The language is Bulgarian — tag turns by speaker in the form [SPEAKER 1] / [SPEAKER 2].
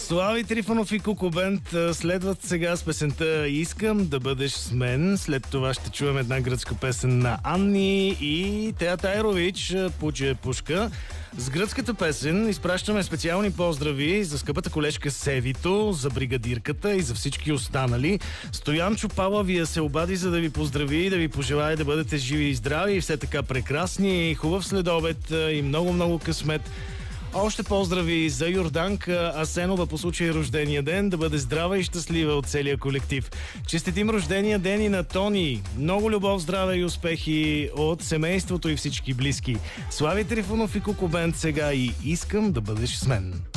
[SPEAKER 1] Слави Трифонов и Куко Бенд следват сега с песента "Искам да бъдеш с мен". След това ще чуем една гръцка песен на Анни и Тея Тайрович "Пуче пушка". С гръцката песен изпращаме специални поздрави за скъпата колежка Севито, за бригадирката и за всички останали. Стоян Чупалавия се обади, за да ви поздрави и да ви пожелая да бъдете живи и здрави и все така прекрасни. Хубав следобед и много късмет. Още поздрави за Йорданка Асенова по случай рождения ден. Да бъде здрава и щастлива от целия колектив. Честитим рождения ден и на Тони. Много любов, здраве и успехи от семейството и всички близки. Слави Трифонов и Куко Бенд сега и "Искам да бъдеш с мен".